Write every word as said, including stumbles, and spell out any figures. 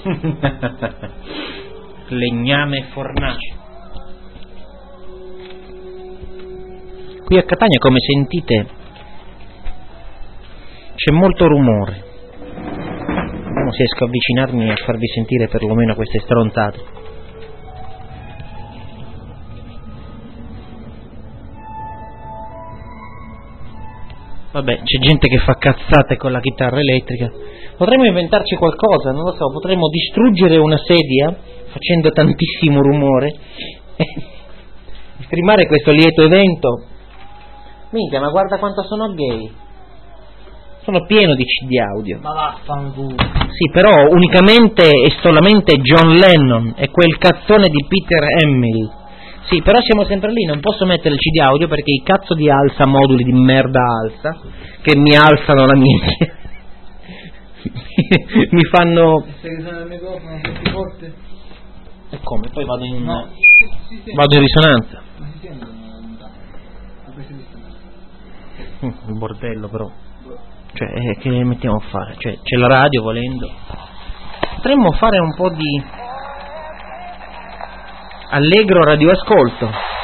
Legname e fornace. Qui a Catania, come sentite, c'è molto rumore. Vediamo se riesco a avvicinarmi a farvi sentire perlomeno queste stronzate. Vabbè, c'è gente che fa cazzate con la chitarra elettrica. Potremmo inventarci qualcosa, non lo so, potremmo distruggere una sedia facendo tantissimo rumore e streamare questo lieto evento. Minchia, ma guarda quanto sono gay. Sono pieno di C D audio. Ma vaffanculo. Sì, però unicamente e solamente John Lennon e quel cazzone di Peter Hamill. Sì, però siamo sempre lì, non posso mettere il C D audio perché i cazzo di alza moduli di merda alza che mi alzano la minchia. Mi fanno. Se che sono il microfono così forte. E come? Poi vado in. No, si, si vado in risonanza. Ma si sente a questa distanza. Mm, un bordello però. Cioè, eh, che mettiamo a fare? Cioè, c'è la radio volendo. Potremmo fare un po' di allegro radioascolto.